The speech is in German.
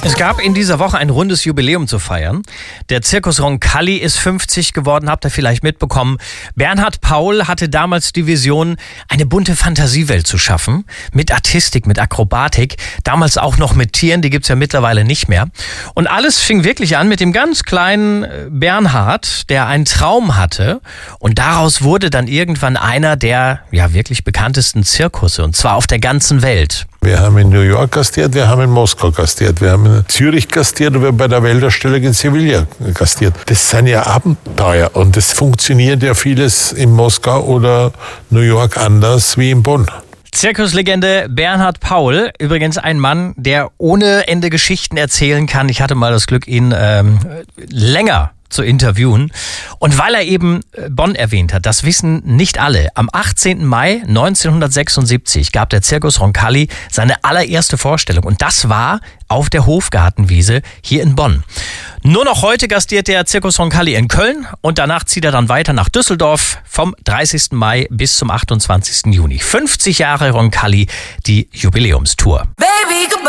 Es gab in dieser Woche ein rundes Jubiläum zu feiern. Der Zirkus Roncalli ist 50 geworden, habt ihr vielleicht mitbekommen. Bernhard Paul hatte damals die Vision, eine bunte Fantasiewelt zu schaffen. Mit Artistik, mit Akrobatik. Damals auch noch mit Tieren, die gibt's ja mittlerweile nicht mehr. Und alles fing wirklich an mit dem ganz kleinen Bernhard, der einen Traum hatte. Und daraus wurde dann irgendwann einer der wirklich bekanntesten Zirkusse. Und zwar auf der ganzen Welt. Wir haben in New York gastiert, wir haben in Moskau gastiert, wir haben in Zürich gastiert und wir haben bei der Weltausstellung in Sevilla gastiert. Das sind ja Abenteuer und es funktioniert ja vieles in Moskau oder New York anders wie in Bonn. Zirkuslegende Bernhard Paul, übrigens ein Mann, der ohne Ende Geschichten erzählen kann. Ich hatte mal das Glück, ihn länger zu interviewen. Und weil er eben Bonn erwähnt hat, das wissen nicht alle. Am 18. Mai 1976 gab der Zirkus Roncalli seine allererste Vorstellung. Und das war auf der Hofgartenwiese hier in Bonn. Nur noch heute gastiert der Zirkus Roncalli in Köln und danach zieht er dann weiter nach Düsseldorf vom 30. Mai bis zum 28. Juni. 50 Jahre Roncalli, die Jubiläumstour. Baby, goodbye.